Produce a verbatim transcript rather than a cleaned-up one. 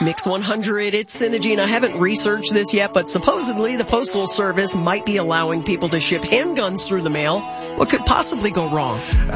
Mix one hundred, it's Synergy. I haven't researched this yet, but supposedly the Postal Service might be allowing people to ship handguns through the mail. What could possibly go wrong?